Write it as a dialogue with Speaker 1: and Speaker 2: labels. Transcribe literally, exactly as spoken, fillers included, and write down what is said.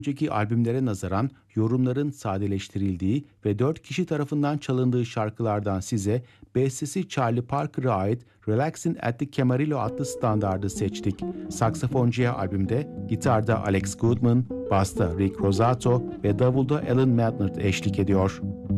Speaker 1: Önceki albümlere nazaran yorumların sadeleştirildiği ve dört kişi tarafından çalındığı şarkılardan size bestesi Charlie Parker'a ait Relaxin' at the Camarillo adlı standardı seçtik. Saksafoncuya albümde gitarda Alex Goodman, basta Rick Rosato ve davulda Alan Maynard eşlik ediyor.